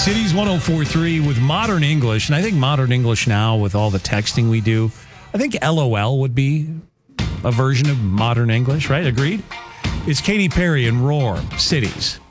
Cities 104.3 with Modern English. And I think Modern English now, with all the texting we do, I think LOL would be a version of Modern English, right? Agreed? It's Katy Perry and Roar, Cities.